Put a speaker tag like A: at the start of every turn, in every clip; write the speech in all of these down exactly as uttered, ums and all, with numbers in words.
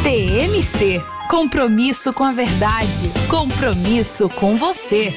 A: T M C, compromisso com a verdade, compromisso com você.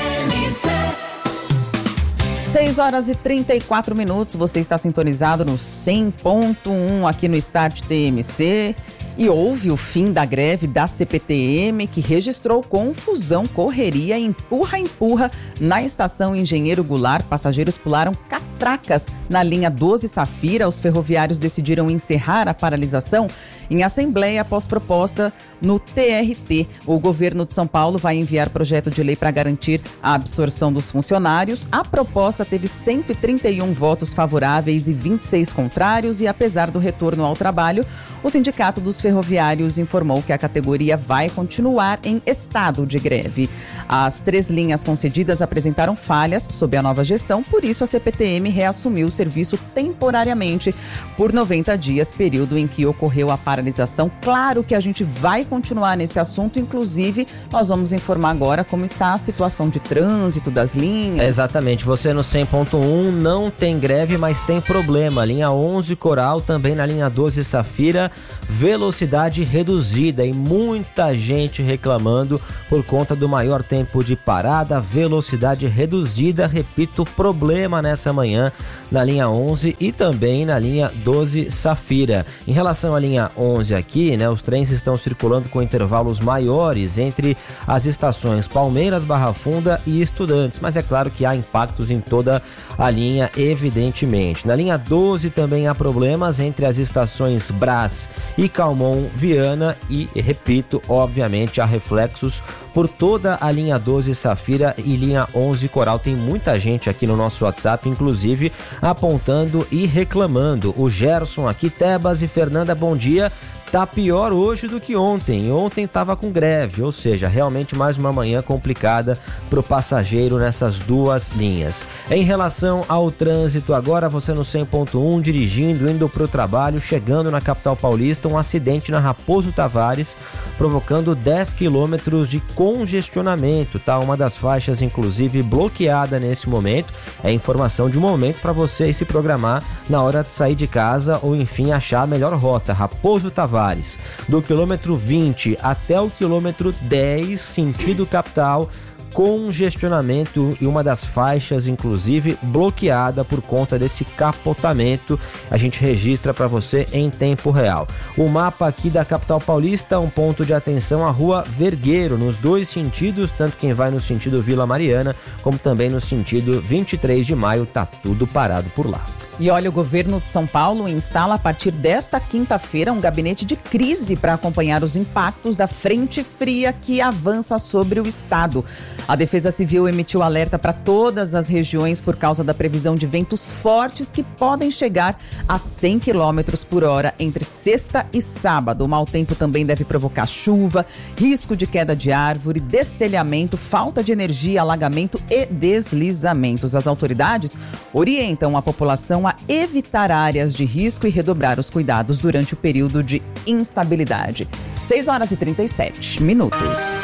B: seis horas e trinta e quatro minutos, você está sintonizado no cem ponto um aqui no Start T M C. E houve o fim da greve da C P T M, que registrou confusão, correria e empurra-empurra na estação Engenheiro Goulart. Passageiros pularam catracas na linha doze Safira. Os ferroviários decidiram encerrar a paralisação em assembleia após proposta no T R T. O governo de São Paulo vai enviar projeto de lei para garantir a absorção dos funcionários. A proposta teve cento e trinta e um votos favoráveis e vinte e seis contrários e, apesar do retorno ao trabalho, o Sindicato dos Ferroviários informou que a categoria vai continuar em estado de greve. As três linhas concedidas apresentaram falhas sob a nova gestão, por isso a C P T M reassumiu o serviço temporariamente por noventa dias, período em que ocorreu a paralisação. Claro que a gente vai continuar nesse assunto, inclusive nós vamos informar agora como está a situação de trânsito das linhas.
C: Exatamente, você no cem ponto um não tem greve, mas tem problema. Linha onze Coral, também na linha doze Safira, velocidade reduzida e muita gente reclamando por conta do maior tempo de parada, velocidade reduzida. Repito, problema nessa manhã na linha onze e também na linha doze Safira. Em relação à linha onze aqui, né, os trens estão circulando com intervalos maiores entre as estações Palmeiras, Barra Funda e Estudantes, mas é claro que há impactos em toda a linha, evidentemente. Na linha doze também há problemas entre as estações Brás e Calmon Viana e, repito, obviamente há reflexos por toda a linha doze Safira e linha onze Coral. Tem muita gente aqui no nosso WhatsApp, inclusive, apontando e reclamando. O Gerson aqui, Tebas e Fernanda, bom dia. Tá pior hoje do que ontem. Ontem estava com greve, ou seja, realmente mais uma manhã complicada para o passageiro nessas duas linhas. Em relação ao trânsito, agora você no cem ponto um, dirigindo, indo para o trabalho, chegando na capital paulista, um acidente na Raposo Tavares, provocando dez quilômetros de congestionamento, tá? Uma das faixas, inclusive, bloqueada nesse momento. É informação de momento para você se programar na hora de sair de casa ou, enfim, achar a melhor rota. Raposo Tavares, do quilômetro vinte até o quilômetro dez, sentido capital, congestionamento e uma das faixas, inclusive, bloqueada por conta desse capotamento. A gente registra para você em tempo real. O mapa aqui da capital paulista, um ponto de atenção, a Rua Vergueiro, nos dois sentidos, tanto quem vai no sentido Vila Mariana, como também no sentido vinte e três de maio, tá tudo parado por lá.
B: E olha, o governo de São Paulo instala a partir desta quinta-feira um gabinete de crise para acompanhar os impactos da frente fria que avança sobre o estado. A Defesa Civil emitiu alerta para todas as regiões por causa da previsão de ventos fortes que podem chegar a cem quilômetros por hora entre sexta e sábado. O mau tempo também deve provocar chuva, risco de queda de árvore, destelhamento, falta de energia, alagamento e deslizamentos. As autoridades orientam a população a evitar áreas de risco e redobrar os cuidados durante o período de instabilidade. seis horas e trinta e sete minutos.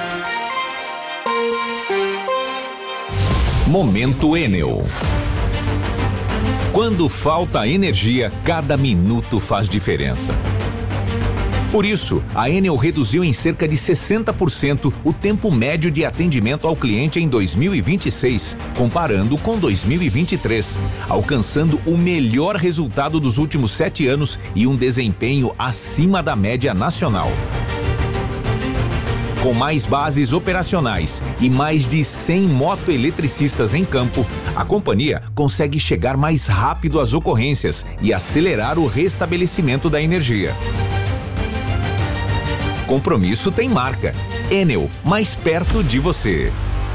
D: Momento Enel. Quando falta energia, cada minuto faz diferença. Por isso, a Enel reduziu em cerca de sessenta por cento o tempo médio de atendimento ao cliente em dois mil e vinte e seis, comparando com dois mil e vinte e três, alcançando o melhor resultado dos últimos sete anos e um desempenho acima da média nacional. Com mais bases operacionais e mais de cem motoeletricistas em campo, a companhia consegue chegar mais rápido às ocorrências e acelerar o restabelecimento da energia. Compromisso tem marca. Enel, mais perto de você.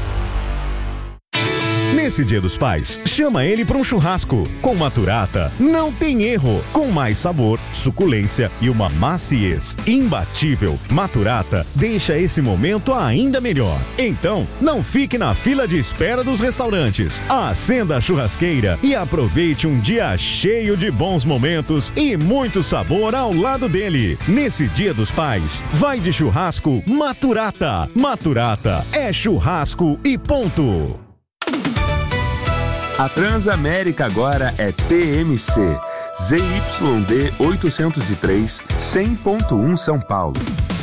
E: Nesse Dia dos Pais, chama ele para um churrasco. Com Maturata, não tem erro. Com mais sabor, suculência e uma maciez imbatível, Maturata deixa esse momento ainda melhor. Então, não fique na fila de espera dos restaurantes. Acenda a churrasqueira e aproveite um dia cheio de bons momentos e muito sabor ao lado dele. Nesse Dia dos Pais, vai de churrasco Maturata. Maturata é churrasco e ponto.
F: A Transamérica agora é T M C. Z Y D oitocentos e três, cem ponto um São Paulo.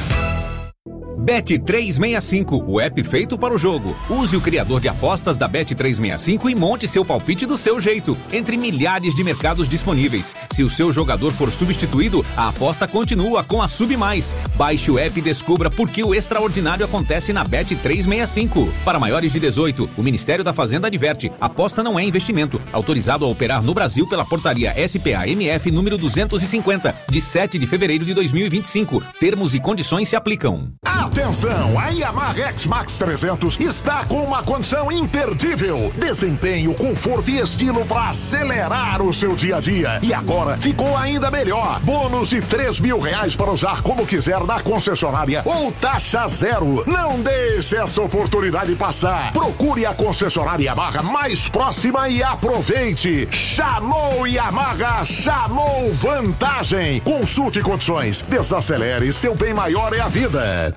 D: Bet trezentos e sessenta e cinco, o app feito para o jogo. Use o criador de apostas da Bet trezentos e sessenta e cinco e monte seu palpite do seu jeito, entre milhares de mercados disponíveis. Se o seu jogador for substituído, a aposta continua com a Sub Mais. Baixe o app e descubra por que o extraordinário acontece na Bet trezentos e sessenta e cinco. Para maiores de dezoito, o Ministério da Fazenda adverte: aposta não é investimento. Autorizado a operar no Brasil pela portaria S P A M F número duzentos e cinquenta, de sete de fevereiro de dois mil e vinte e cinco. Termos e condições se aplicam.
G: Atenção, a Yamaha X-Max trezentos está com uma condição imperdível. Desempenho, conforto e estilo para acelerar o seu dia a dia. E agora ficou ainda melhor. Bônus de três mil reais para usar como quiser na concessionária ou taxa zero. Não deixe essa oportunidade passar. Procure a concessionária Yamaha mais próxima e aproveite. Chamou Yamaha, chamou vantagem. Consulte condições. Desacelere, seu bem maior é a vida.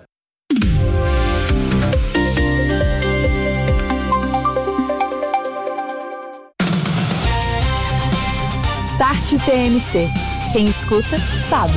A: Start T M C. Quem escuta, sabe.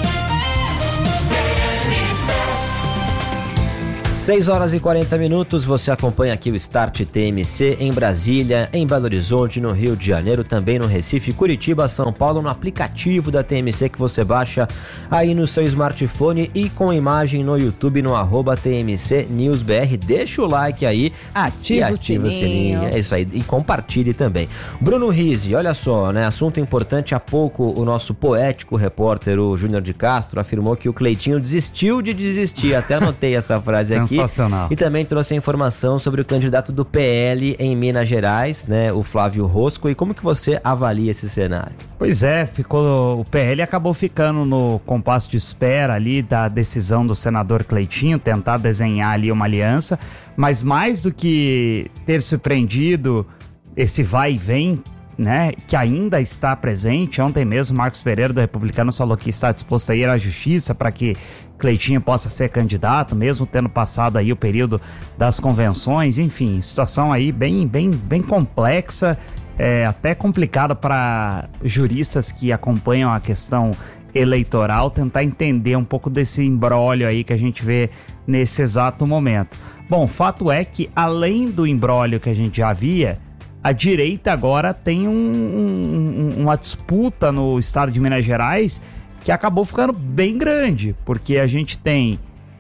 C: seis horas e quarenta minutos, você acompanha aqui o Start T M C em Brasília, em Belo Horizonte, no Rio de Janeiro, também no Recife, Curitiba, São Paulo, no aplicativo da T M C que você baixa aí no seu smartphone e com imagem no YouTube, no arroba T M C News B R. Deixa o like aí.
B: Ativa,
C: e
B: o sininho.
C: o sininho. É isso aí. E compartilhe também. Bruno Rizzi, olha só, né? Assunto importante. Há pouco o nosso poético repórter, o Júnior de Castro, afirmou que o Cleitinho desistiu de desistir. Até anotei essa frase aqui.
H: Sensacional.
C: E também trouxe a informação sobre o candidato do P L em Minas Gerais, né, o Flávio Rosco. E como que você avalia esse cenário?
H: Pois é, ficou, o P L acabou ficando no compasso de espera ali da decisão do senador Cleitinho, tentar desenhar ali uma aliança, mas mais do que ter surpreendido esse vai e vem, né, que ainda está presente. Ontem mesmo Marcos Pereira do Republicanos falou que está disposto a ir à justiça para que Cleitinho possa ser candidato, mesmo tendo passado aí o período das convenções. Enfim, situação aí bem, bem, bem complexa, é, até complicada para juristas que acompanham a questão eleitoral tentar entender um pouco desse imbróglio aí que a gente vê nesse exato momento. Bom, o fato é que além do imbróglio que a gente já via, a direita agora tem um, um, uma disputa no estado de Minas Gerais que acabou ficando bem grande, porque a gente tem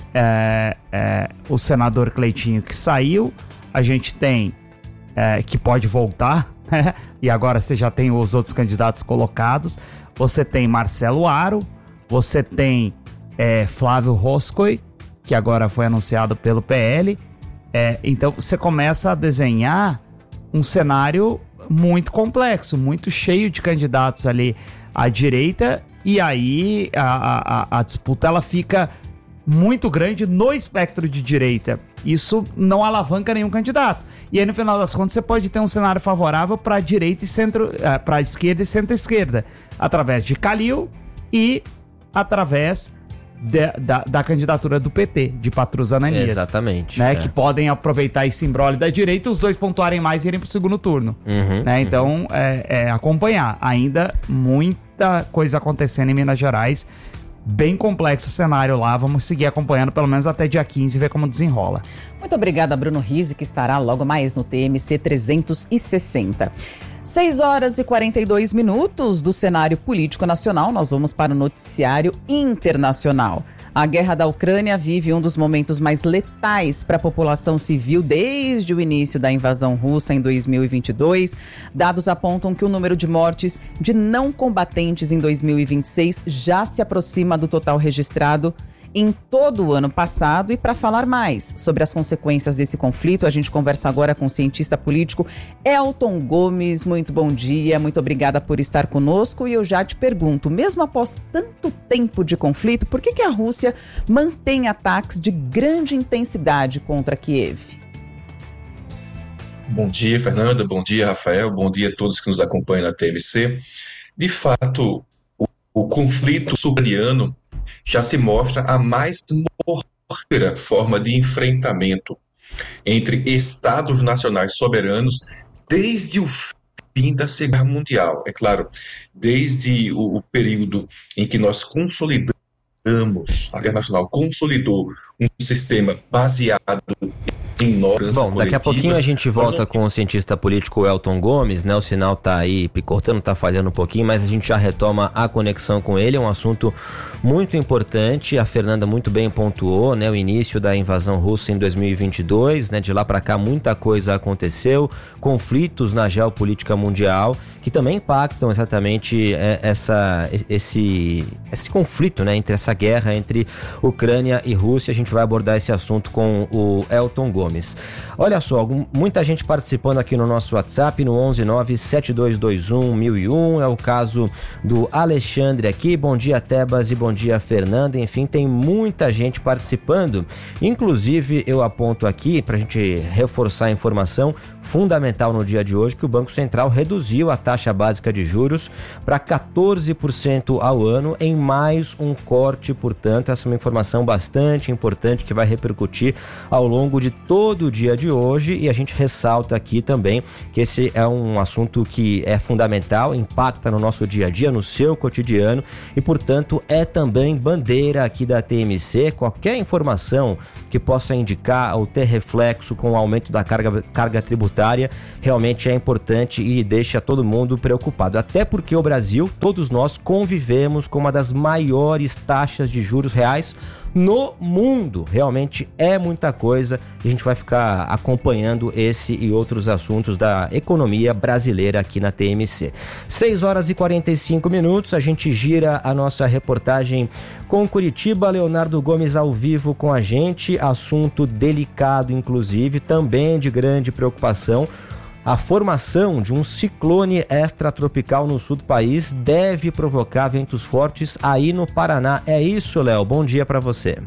H: é, é, o senador Cleitinho que saiu, a gente tem é, que pode voltar, né? E agora você já tem os outros candidatos colocados, você tem Marcelo Aro, você tem é, Flávio Rosco, que agora foi anunciado pelo P L, é, então você começa a desenhar um cenário muito complexo, muito cheio de candidatos ali à direita, e aí a, a, a disputa ela fica muito grande no espectro de direita. Isso não alavanca nenhum candidato. E aí, no final das contas, você pode ter um cenário favorável para a direita e centro, uh, para a esquerda e centro-esquerda, através de Calil e através de, da, da candidatura do P T, de Patrus Ananias.
C: Exatamente.
H: Né,
C: é.
H: Que podem aproveitar esse imbróglio da direita e os dois pontuarem mais e irem para o segundo turno.
C: Uhum,
H: né? Então,
C: uhum.
H: é, é acompanhar. Ainda muita coisa acontecendo em Minas Gerais. Bem complexo o cenário lá, vamos seguir acompanhando pelo menos até dia quinze e ver como desenrola.
B: Muito obrigada, Bruno Rizzi, que estará logo mais no T M C trezentos e sessenta. seis horas e quarenta e dois minutos do cenário político nacional, nós vamos para o noticiário internacional. A guerra da Ucrânia vive um dos momentos mais letais para a população civil desde o início da invasão russa em dois mil e vinte e dois. Dados apontam que o número de mortes de não combatentes em dois mil e vinte e seis já se aproxima do total registrado em todo o ano passado. E para falar mais sobre as consequências desse conflito, a gente conversa agora com o cientista político Elton Gomes. Muito bom dia, muito obrigada por estar conosco. E eu já te pergunto, mesmo após tanto tempo de conflito, por que que a Rússia mantém ataques de grande intensidade contra Kiev?
I: Bom dia, Fernanda. Bom dia, Rafael. Bom dia a todos que nos acompanham na T M C. De fato, o, o conflito ucraniano já se mostra a mais mortífera forma de enfrentamento entre estados nacionais soberanos desde o fim fim da Segunda Guerra Mundial. É claro, desde o, o período em que nós consolidamos, a Guerra Nacional consolidou um sistema baseado em normas.
C: Bom, daqui a pouquinho a gente volta
I: não...
C: com o cientista político Elton Gomes, né? O sinal tá aí picotando, tá falhando um pouquinho, mas a gente já retoma a conexão com ele. É um assunto muito importante. A Fernanda muito bem pontuou, né? O início da invasão russa em dois mil e vinte e dois, né? De lá para cá muita coisa aconteceu, conflitos na geopolítica mundial que também impactam exatamente é, essa, esse, esse conflito, né? Entre essa guerra entre Ucrânia e Rússia. A gente vai abordar esse assunto com o Elton Gomes. Olha só, muita gente participando aqui no nosso WhatsApp no onze nove sete dois dois um mil e um. É o caso do Alexandre aqui. Bom dia, Tebas, e bom dia, Fernanda. Enfim, tem muita gente participando. Inclusive, eu aponto aqui, para a gente reforçar a informação fundamental no dia de hoje, que o Banco Central reduziu a taxa básica de juros para quatorze por cento ao ano, em mais um corte. Portanto, essa é uma informação bastante importante que vai repercutir ao longo de todo o dia de hoje, e a gente ressalta aqui também que esse é um assunto que é fundamental, impacta no nosso dia a dia, no seu cotidiano, e portanto é também bandeira aqui da T M C. Qualquer informação que possa indicar ou ter reflexo com o aumento da carga, carga tributária realmente é importante e deixa todo mundo preocupado, até porque o Brasil, todos nós convivemos com uma das maiores taxas de juros reais no mundo. Realmente é muita coisa, e a gente vai ficar acompanhando esse e outros assuntos da economia brasileira aqui na T M C. seis horas e quarenta e cinco minutos, a gente gira a nossa reportagem com Curitiba. Leonardo Gomes ao vivo com a gente, assunto delicado, inclusive, também de grande preocupação. A formação de um ciclone extratropical no sul do país deve provocar ventos fortes aí no Paraná. É isso, Léo. Bom dia para você.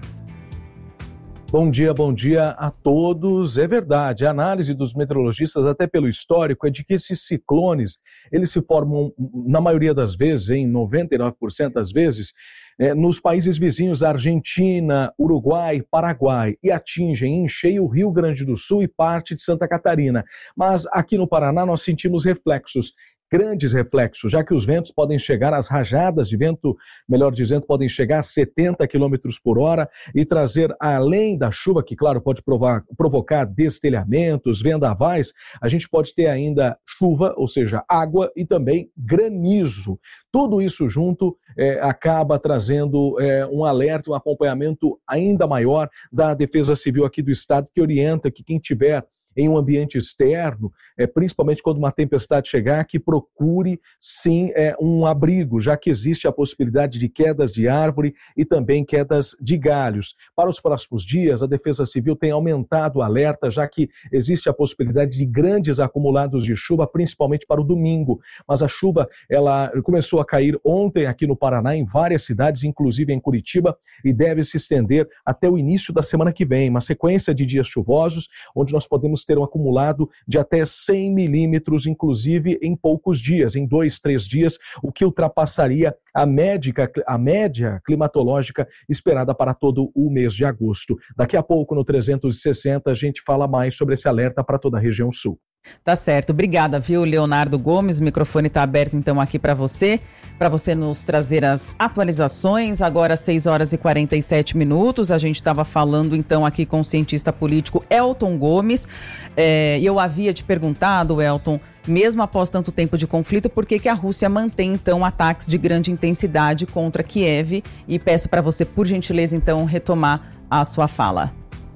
J: Bom dia, bom dia a todos. É verdade, a análise dos meteorologistas, até pelo histórico, é de que esses ciclones, eles se formam, na maioria das vezes, em noventa e nove por cento das vezes, é, nos países vizinhos, Argentina, Uruguai, Paraguai, e atingem em cheio o Rio Grande do Sul e parte de Santa Catarina. Mas aqui no Paraná nós sentimos reflexos, grandes reflexos, já que os ventos podem chegar, às rajadas de vento, melhor dizendo, podem chegar a setenta quilômetros por hora e trazer, além da chuva, que claro pode provar, provocar destelhamentos, vendavais, a gente pode ter ainda chuva, ou seja, água, e também granizo. Tudo isso junto é, acaba trazendo é, um alerta, um acompanhamento ainda maior da Defesa Civil aqui do estado, que orienta que quem tiver em um ambiente externo, é, principalmente quando uma tempestade chegar, que procure sim é, um abrigo, já que existe a possibilidade de quedas de árvore e também quedas de galhos. Para os próximos dias, a Defesa Civil tem aumentado o alerta, já que existe a possibilidade de grandes acumulados de chuva, principalmente para o domingo. Mas a chuva ela começou a cair ontem aqui no Paraná, em várias cidades, inclusive em Curitiba, e deve se estender até o início da semana que vem. Uma sequência de dias chuvosos, onde nós podemos ter um acumulado de até cem milímetros, inclusive em poucos dias, em dois, três dias, o que ultrapassaria a média, a média climatológica esperada para todo o mês de agosto. Daqui a pouco, no trezentos e sessenta, a gente fala mais sobre esse alerta para toda a região sul.
B: Tá certo, obrigada, viu, Leonardo Gomes? O microfone está aberto então aqui para você, para você nos trazer as atualizações. Agora seis horas e quarenta e sete minutos, a gente estava falando então aqui com o cientista político Elton Gomes, é, e eu havia te perguntado, Elton, mesmo após tanto tempo de conflito, por que que a Rússia mantém então ataques de grande intensidade contra Kiev, e peço para você, por gentileza, então, retomar a sua fala.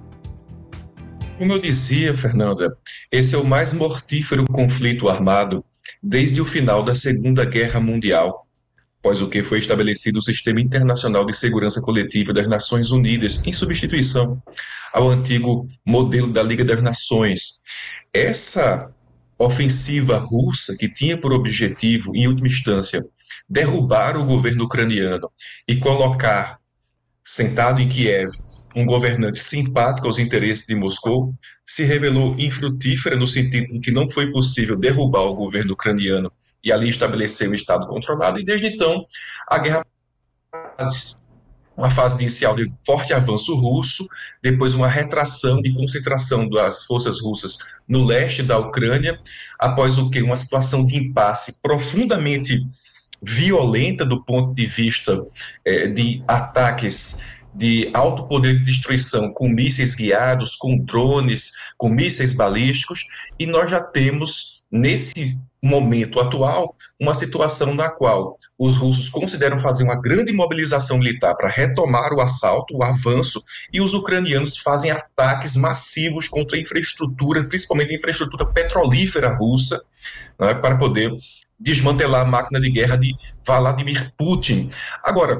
I: Como eu dizia, Fernanda, esse é o mais mortífero conflito armado desde o final da Segunda Guerra Mundial, após o que foi estabelecido o Sistema Internacional de Segurança Coletiva das Nações Unidas, em substituição ao antigo modelo da Liga das Nações. Essa ofensiva russa, que tinha por objetivo, em última instância, derrubar o governo ucraniano e colocar, sentado em Kiev, um governante simpático aos interesses de Moscou, se revelou infrutífera no sentido em que não foi possível derrubar o governo ucraniano e ali estabelecer o Estado controlado, e desde então a guerra uma fase inicial de forte avanço russo, depois uma retração e concentração das forças russas no leste da Ucrânia, após o que? Uma situação de impasse profundamente violenta do ponto de vista eh, de ataques de alto poder de destruição com mísseis guiados, com drones, com mísseis balísticos, e nós já temos, nesse momento atual, uma situação na qual os russos consideram fazer uma grande mobilização militar para retomar o assalto, o avanço, e os ucranianos fazem ataques massivos contra a infraestrutura, principalmente a infraestrutura petrolífera russa, né, para poder desmantelar a máquina de guerra de Vladimir Putin. Agora,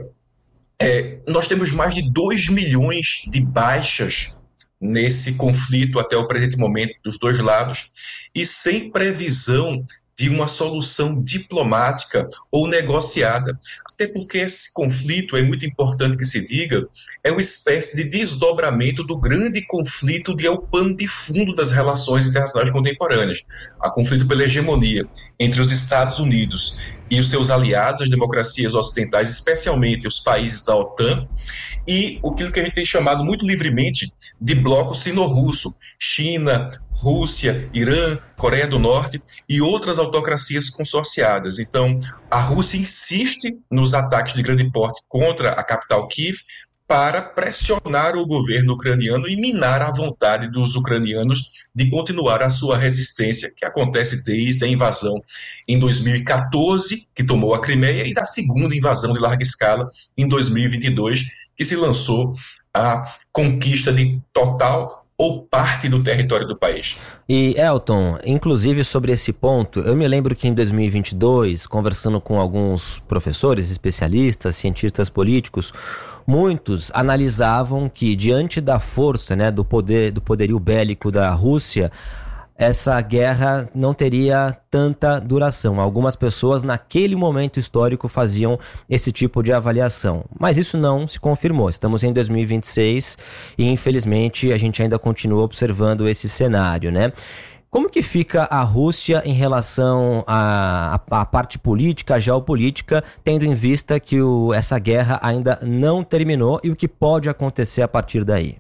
I: É, nós temos mais de dois milhões de baixas nesse conflito até o presente momento dos dois lados, e sem previsão de uma solução diplomática ou negociada, até porque esse conflito, é muito importante que se diga, é uma espécie de desdobramento do grande conflito que é o pano de fundo das relações internacionais contemporâneas, a conflito pela hegemonia entre os Estados Unidos e os seus aliados, as democracias ocidentais, especialmente os países da OTAN, e aquilo que a gente tem chamado muito livremente de bloco sino-russo, China, Rússia, Irã, Coreia do Norte e outras autocracias consorciadas. Então, a Rússia insiste nos ataques de grande porte contra a capital Kiev para pressionar o governo ucraniano e minar a vontade dos ucranianos de continuar a sua resistência, que acontece desde a invasão em dois mil e quatorze, que tomou a Crimeia, e da segunda invasão de larga escala em dois mil e vinte e dois, que se lançou a conquista de total ou parte do território do país.
C: E, Elton, inclusive sobre esse ponto, eu me lembro que em dois mil e vinte e dois, conversando com alguns professores, especialistas, cientistas políticos, muitos analisavam que, diante da força, né, do poder, do poderio bélico da Rússia, essa guerra não teria tanta duração. Algumas pessoas naquele momento histórico faziam esse tipo de avaliação, mas isso não se confirmou. Estamos em dois mil e vinte e seis e infelizmente a gente ainda continua observando esse cenário, né? Como que fica a Rússia em relação à, à parte política, geopolítica, tendo em vista que o, essa guerra ainda não terminou e o que pode acontecer a partir daí?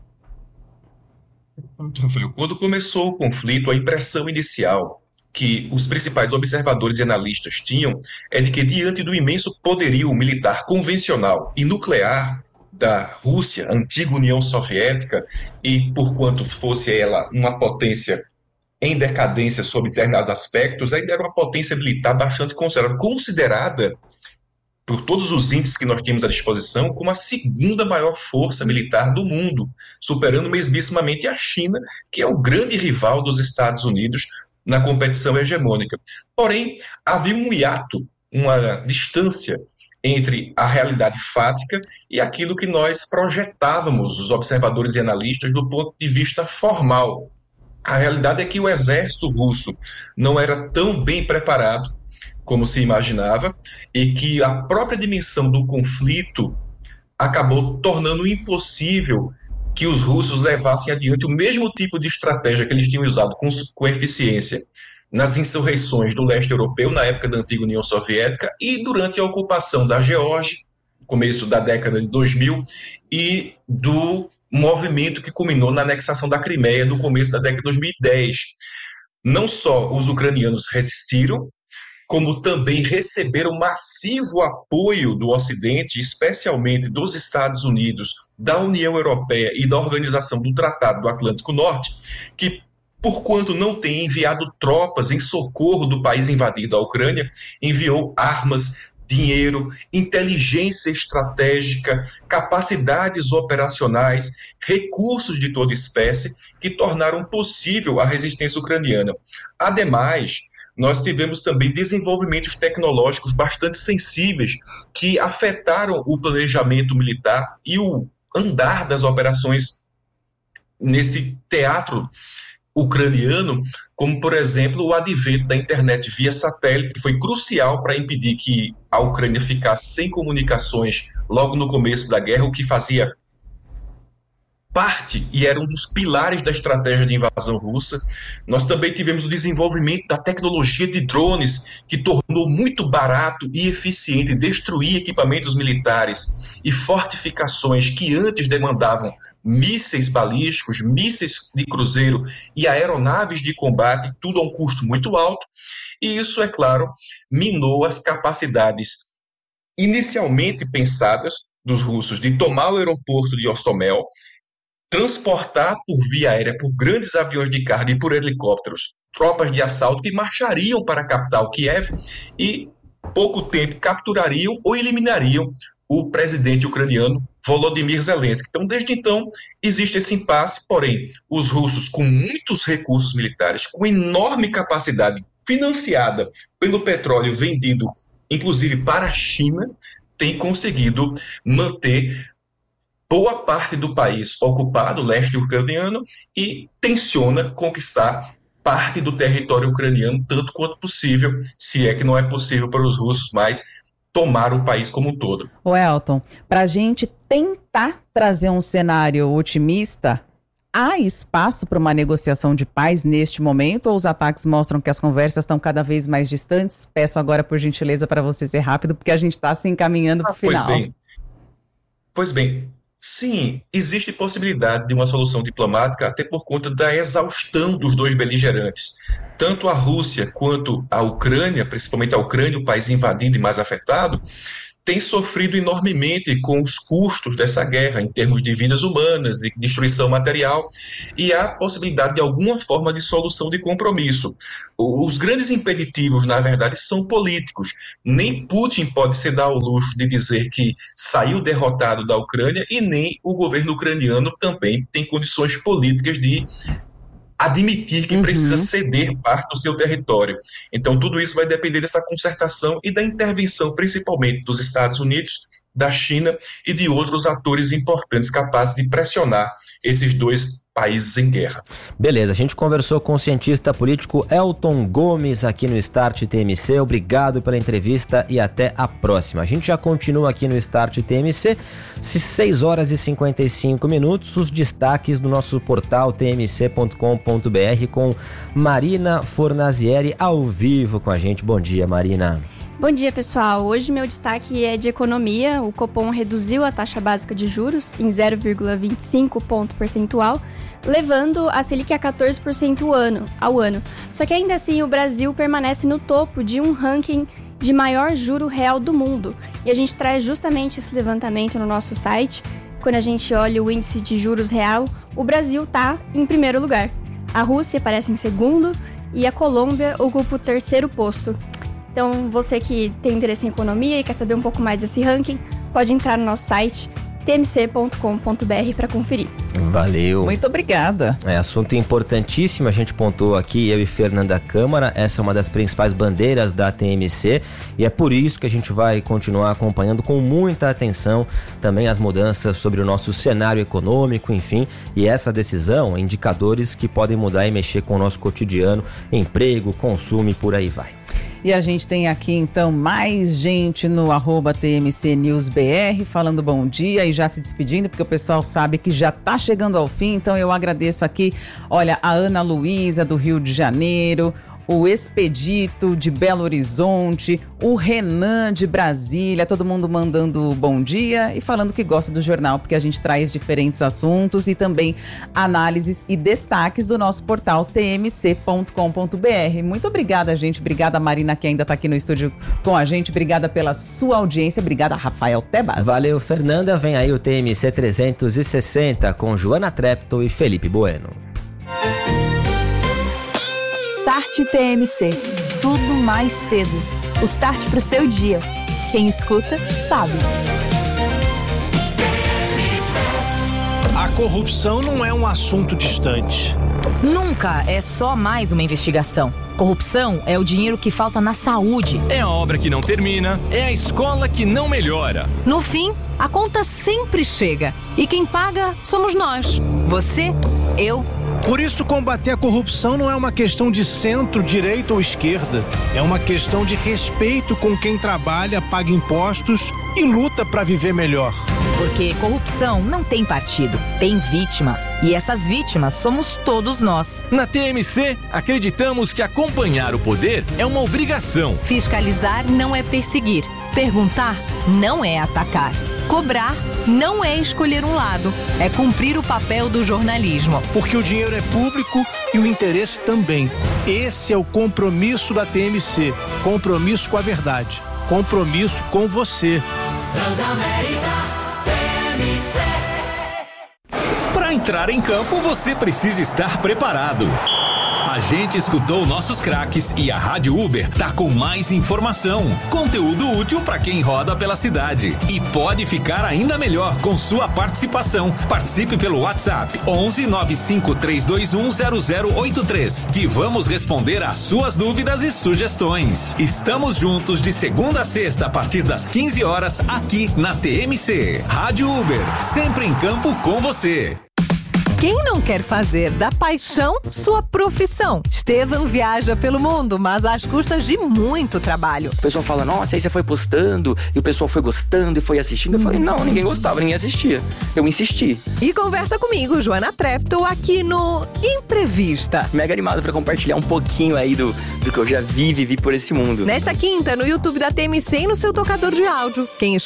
I: Quando começou o conflito, a impressão inicial que os principais observadores e analistas tinham é de que, diante do imenso poderio militar convencional e nuclear da Rússia, antiga União Soviética, e por quanto fosse ela uma potência em decadência sob determinados aspectos, ainda era uma potência militar bastante considerável, considerada por todos os índices que nós tínhamos à disposição, como a segunda maior força militar do mundo, superando mesmissimamente a China, que é o grande rival dos Estados Unidos na competição hegemônica. Porém, havia um hiato, uma distância entre a realidade fática e aquilo que nós projetávamos, os observadores e analistas, do ponto de vista formal. A realidade é que o exército russo não era tão bem preparado como se imaginava, e que a própria dimensão do conflito acabou tornando impossível que os russos levassem adiante o mesmo tipo de estratégia que eles tinham usado com, com eficiência nas insurreições do leste europeu, na época da antiga União Soviética, e durante a ocupação da Geórgia, começo da década de dois mil, e do movimento que culminou na anexação da Crimeia no começo da década de dois mil e dez. Não só os ucranianos resistiram, como também receberam massivo apoio do Ocidente, especialmente dos Estados Unidos, da União Europeia e da Organização do Tratado do Atlântico Norte, que, por quanto não tem enviado tropas em socorro do país invadido, a Ucrânia, enviou armas, dinheiro, inteligência estratégica, capacidades operacionais, recursos de toda espécie, que tornaram possível a resistência ucraniana. Ademais, nós tivemos também desenvolvimentos tecnológicos bastante sensíveis que afetaram o planejamento militar e o andar das operações nesse teatro ucraniano, como, por exemplo, o advento da internet via satélite, que foi crucial para impedir que a Ucrânia ficasse sem comunicações logo no começo da guerra, o que fazia parte e era um dos pilares da estratégia de invasão russa. Nós também tivemos o desenvolvimento da tecnologia de drones, que tornou muito barato e eficiente destruir equipamentos militares e fortificações que antes demandavam mísseis balísticos, mísseis de cruzeiro e aeronaves de combate, tudo a um custo muito alto. E isso, é claro, minou as capacidades inicialmente pensadas dos russos de tomar o aeroporto de Hostomel, transportar por via aérea, por grandes aviões de carga e por helicópteros, tropas de assalto que marchariam para a capital Kiev e, pouco tempo, capturariam ou eliminariam o presidente ucraniano Volodymyr Zelensky. Então, desde então, existe esse impasse, porém, os russos, com muitos recursos militares, com enorme capacidade financiada pelo petróleo vendido, inclusive para a China, têm conseguido manter boa parte do país ocupado, o leste ucraniano, e tenciona conquistar parte do território ucraniano tanto quanto possível, se é que não é possível para os russos mais tomar o país como um todo.
B: Ô Elton, para a gente tentar trazer um cenário otimista, há espaço para uma negociação de paz neste momento ou os ataques mostram que as conversas estão cada vez mais distantes? Peço agora, por gentileza, para você ser rápido, porque a gente está se encaminhando para o final.
I: Pois bem, pois bem, sim, existe possibilidade de uma solução diplomática, até por conta da exaustão dos dois beligerantes. Tanto a Rússia quanto a Ucrânia, principalmente a Ucrânia, o país invadido e mais afetado, tem sofrido enormemente com os custos dessa guerra, em termos de vidas humanas, de destruição material, e há possibilidade de alguma forma de solução de compromisso. Os grandes impeditivos, na verdade, são políticos. Nem Putin pode se dar ao luxo de dizer que saiu derrotado da Ucrânia, e nem o governo ucraniano também tem condições políticas de admitir que uhum. precisa ceder parte do seu território. Então, tudo isso vai depender dessa concertação e da intervenção, principalmente dos Estados Unidos, da China e de outros atores importantes capazes de pressionar esses dois países em guerra.
C: Beleza, a gente conversou com o cientista político Elton Gomes aqui no Start T M C. Obrigado pela entrevista e até a próxima. A gente já continua aqui no Start T M C, seis horas e cinquenta e cinco minutos, os destaques do nosso portal t m c ponto com ponto b r com Marina Fornazieri ao vivo com a gente. Bom dia, Marina.
K: Bom dia, pessoal. Hoje meu destaque é de economia. O Copom reduziu a taxa básica de juros em zero vírgula vinte e cinco ponto percentual, levando a Selic a quatorze por cento ao ano, ao ano. Só que ainda assim o Brasil permanece no topo de um ranking de maior juro real do mundo. E a gente traz justamente esse levantamento no nosso site. Quando a gente olha o índice de juros real, o Brasil está em primeiro lugar. A Rússia aparece em segundo e a Colômbia ocupa o terceiro posto. Então, você que tem interesse em economia e quer saber um pouco mais desse ranking, pode entrar no nosso site t m c ponto com ponto b r para conferir.
C: Valeu.
B: Muito obrigada.
C: É assunto importantíssimo, a gente pontuou aqui, eu e Fernanda Câmara, essa é uma das principais bandeiras da T M C e é por isso que a gente vai continuar acompanhando com muita atenção também as mudanças sobre o nosso cenário econômico, enfim, e essa decisão, indicadores que podem mudar e mexer com o nosso cotidiano, emprego, consumo e por aí vai.
B: E a gente tem aqui, então, mais gente no arroba T M C News B R falando bom dia e já se despedindo, porque o pessoal sabe que já está chegando ao fim. Então, eu agradeço aqui, olha, a Ana Luísa, do Rio de Janeiro, o Expedito, de Belo Horizonte, o Renan, de Brasília, todo mundo mandando bom dia e falando que gosta do jornal, porque a gente traz diferentes assuntos e também análises e destaques do nosso portal t m c ponto com ponto b r. Muito obrigada, gente. Obrigada, Marina, que ainda está aqui no estúdio com a gente. Obrigada pela sua audiência. Obrigada, Rafael Tebas.
C: Valeu, Fernanda. Vem aí o T M C trezentos e sessenta com Joana Trepto e Felipe Bueno.
A: Start T M C. Tudo mais cedo. O start pro seu dia. Quem escuta, sabe.
L: A corrupção não é um assunto distante.
M: Nunca é só mais uma investigação. Corrupção é o dinheiro que falta na saúde.
N: É a obra que não termina, é a escola que não melhora.
M: No fim, a conta sempre chega. E quem paga somos nós. Você, eu.
L: Por isso, combater a corrupção não é uma questão de centro, direita ou esquerda. É uma questão de respeito com quem trabalha, paga impostos e luta para viver melhor.
O: Porque corrupção não tem partido, tem vítima. E essas vítimas somos todos nós.
N: Na T M C, acreditamos que acompanhar o poder é uma obrigação.
M: Fiscalizar não é perseguir. Perguntar não é atacar. Cobrar não é escolher um lado. É cumprir o papel do jornalismo.
L: Porque o dinheiro é público e o interesse também. Esse é o compromisso da T M C. Compromisso com a verdade. Compromisso com você.
P: Transamérica T M C.
Q: Para entrar em campo, você precisa estar preparado. A gente escutou nossos craques e a Rádio Uber tá com mais informação, conteúdo útil para quem roda pela cidade. E pode ficar ainda melhor com sua participação. Participe pelo WhatsApp onze nove cinco três dois um zero zero oito três, que vamos responder às suas dúvidas e sugestões. Estamos juntos de segunda a sexta a partir das quinze horas aqui na T M C. Rádio Uber, sempre em campo com você.
M: Quem não quer fazer da paixão sua profissão? Estevam viaja pelo mundo, mas às custas de muito trabalho.
R: O pessoal fala, nossa, aí você foi postando, e o pessoal foi gostando e foi assistindo. Eu falei, não, ninguém gostava, ninguém assistia. Eu insisti.
M: E conversa comigo, Joana Treptow, aqui no Imprevista.
R: Mega animado pra compartilhar um pouquinho aí do, do que eu já vi e vivi por esse mundo.
M: Nesta quinta, no YouTube da T M C e no seu tocador de áudio. Quem